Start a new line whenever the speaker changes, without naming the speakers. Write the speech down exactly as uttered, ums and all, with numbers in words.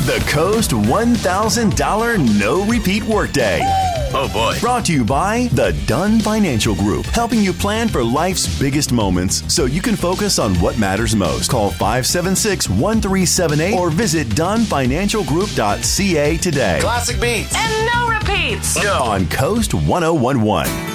The Coast one thousand dollars No Repeat Workday.
Oh, boy.
Brought to you by the Dunn Financial Group, helping you plan for life's biggest moments so you can focus on what matters most. Call five seven six, one three seven eight or visit Dunn Financial Group dot C A today.
Classic beats.
And no repeats.
On Coast one oh one one.